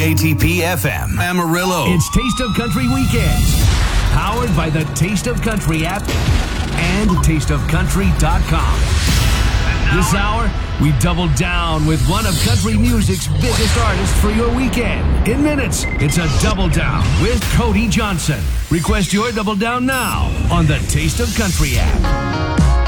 WATP FM, Amarillo. It's Taste of Country Weekend, powered by the Taste of Country app and tasteofcountry.com. This hour, we double down with one of country music's biggest artists for your weekend. In minutes, it's a Double Down with Cody Johnson. Request your Double Down now on the Taste of Country app.